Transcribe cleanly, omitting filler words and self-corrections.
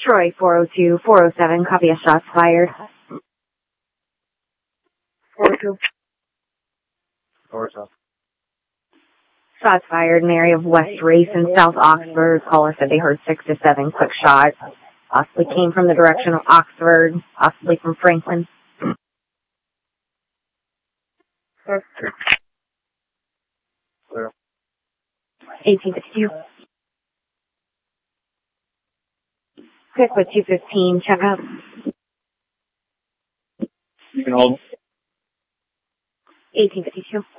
Troy 402, 407, copy of shots fired. 402. Shots fired in the area of West Race and South Oxford. Caller said they heard 6 to 7 quick shots. Possibly came from the direction of Oxford, possibly from Franklin. 1852. Quick with 215, check up. You can hold. 1852.